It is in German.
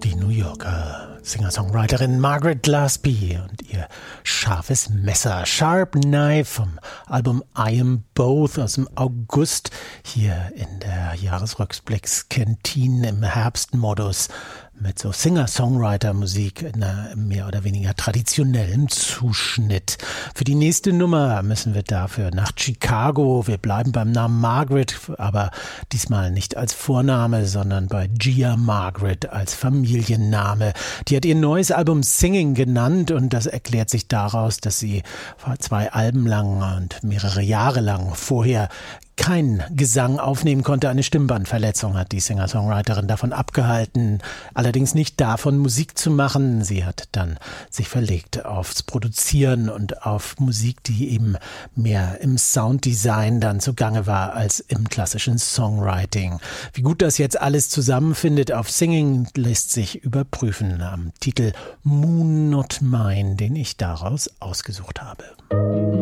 Die New Yorker Singer-Songwriterin Margaret Gillespie und ihr scharfes Messer, Sharp Knife vom Album I Am Both aus dem August, hier in der Jahresrückblicks-Kantine im Herbstmodus mit so Singer-Songwriter-Musik in einem mehr oder weniger traditionellen Zuschnitt. Für die nächste Nummer müssen wir dafür nach Chicago. Wir bleiben beim Namen Margaret, aber diesmal nicht als Vorname, sondern bei Gia Margaret als Familienname. Die hat ihr neues Album Singing genannt und das erklärt sich daraus, dass sie 2 Alben lang und mehrere Jahre lang vorher kein Gesang aufnehmen konnte. Eine Stimmbandverletzung hat die Singer-Songwriterin davon abgehalten, allerdings nicht davon Musik zu machen. Sie hat dann sich verlegt aufs Produzieren und auf Musik, die eben mehr im Sounddesign dann zugange war als im klassischen Songwriting. Wie gut das jetzt alles zusammenfindet auf Singing, lässt sich überprüfen am Titel Moon Not Mine, den ich daraus ausgesucht habe.